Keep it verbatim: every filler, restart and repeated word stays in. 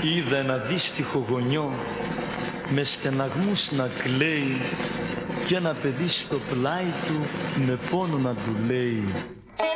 Είδα ένα δύστιχο γονιό με στεναγμούς να κλαίει κι ένα παιδί στο πλάι του με πόνο να του λέει